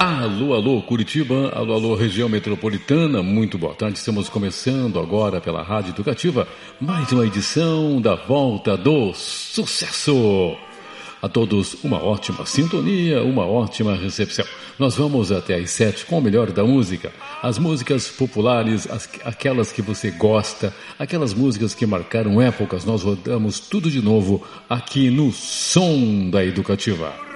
Alô, alô, Curitiba, alô, alô, região metropolitana, muito boa tarde. Estamos começando agora pela Rádio Educativa mais uma edição da Volta do Sucesso. A todos uma ótima sintonia, uma ótima recepção. Nós vamos até às 7 com o melhor da música. As músicas populares, aquelas que você gosta, aquelas músicas que marcaram épocas. Nós rodamos tudo de novo aqui no Som da Educativa.